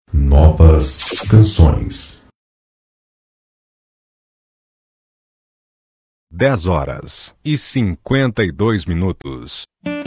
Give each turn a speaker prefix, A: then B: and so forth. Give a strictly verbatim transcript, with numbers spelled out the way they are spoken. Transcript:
A: Novas canções.
B: Dez horas e cinquenta e dois minutos.